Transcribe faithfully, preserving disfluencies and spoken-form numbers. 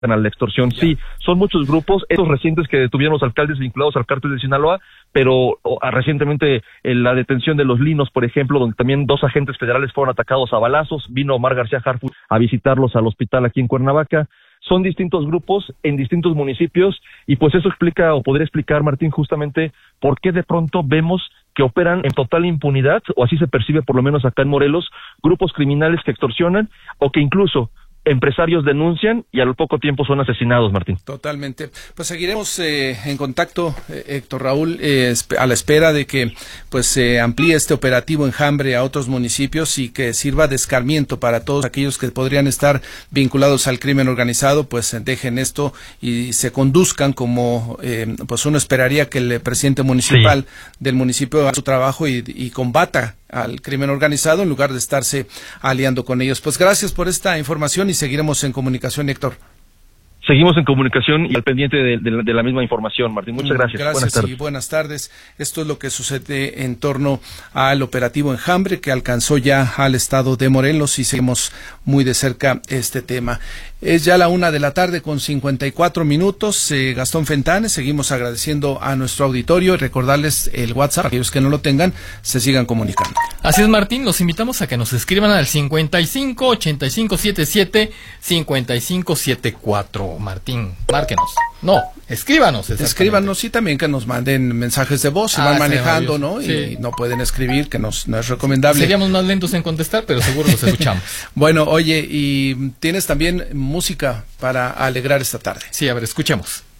a la extorsión. Sí, son muchos grupos, estos recientes que detuvieron los alcaldes vinculados al cártel de Sinaloa, pero o, a, recientemente en la detención de los Linos, por ejemplo, donde también dos agentes federales fueron atacados a balazos, vino Omar García Harfuch a visitarlos al hospital aquí en Cuernavaca. Son distintos grupos en distintos municipios y pues eso explica o podría explicar, Martín, justamente por qué de pronto vemos que operan en total impunidad, o así se percibe por lo menos acá en Morelos, grupos criminales que extorsionan o que incluso empresarios denuncian y al poco tiempo son asesinados, Martín. Totalmente. Pues seguiremos eh, en contacto, eh, Héctor Raúl, eh, a la espera de que pues se eh, amplíe este operativo Enjambre a otros municipios y que sirva de escarmiento para todos aquellos que podrían estar vinculados al crimen organizado, pues dejen esto y se conduzcan como eh, pues uno esperaría que el presidente municipal sí. del municipio haga su trabajo y, y combata al crimen organizado en lugar de estarse aliando con ellos. Pues gracias por esta información y seguiremos en comunicación, Héctor. Seguimos en comunicación y al pendiente de, de, de la misma información, Martín. Muchas gracias. Gracias buenas tardes. y buenas tardes. Esto es lo que sucede en torno al operativo Enjambre que alcanzó ya al estado de Morelos y seguimos muy de cerca este tema. Es ya la una de la tarde con cincuenta y cuatro minutos. Eh, Gastón Fentanes, seguimos agradeciendo a nuestro auditorio y recordarles el WhatsApp, aquellos que no lo tengan, se sigan comunicando. Así es, Martín, los invitamos a que nos escriban al cincuenta y cinco, ochenta y cinco setenta y siete, cincuenta y cinco setenta y cuatro. Martín, márquenos. No, escríbanos. Escríbanos y también que nos manden mensajes de voz, se ah, van manejando, ¿no? Sí. Y no pueden escribir, que nos, no es recomendable. Seríamos más lentos en contestar, pero seguro los escuchamos. Bueno, oye, y tienes también música para alegrar esta tarde. Sí, a ver, escuchemos.